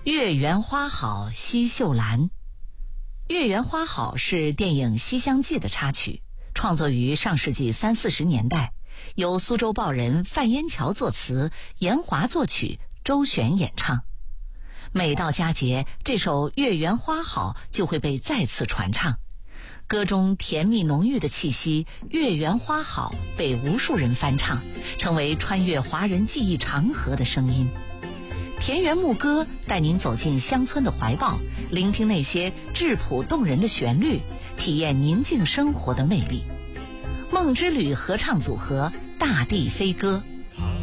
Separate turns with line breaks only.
月圆花好西秀兰。月圆花好是电影《西厢记》的插曲，创作于上世纪30、40年代，由苏州报人范烟桥作词，严华作曲，周璇演唱。每到佳节，这首《月圆花好》就会被再次传唱。歌中甜蜜浓郁的气息，月圆花好被无数人翻唱，成为穿越华人记忆长河的声音。田园牧歌带您走进乡村的怀抱，聆听那些质朴动人的旋律，体验宁静生活的魅力。梦之旅合唱组合大地飞歌。